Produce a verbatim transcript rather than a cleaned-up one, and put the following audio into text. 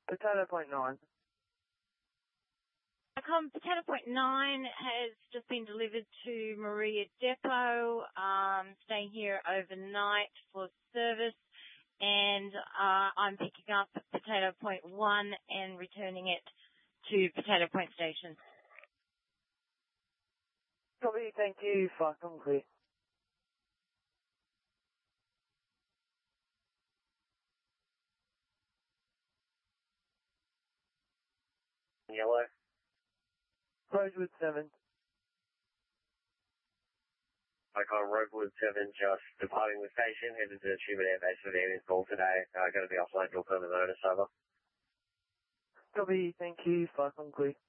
Potato Point nine. Com Potato Point nine has just been delivered to Maria Depot, um, staying here overnight for service, and uh, I'm picking up Potato Point one and returning it to Potato Point Station. Copy, thank you, fast and clear. Yellow. Rosewood seven. Icon Rosewood seven, just departing the station, headed to Tubman Air Base for the install today. Uh, going to be offline till further notice, over. Copy, thank you, fast and clear.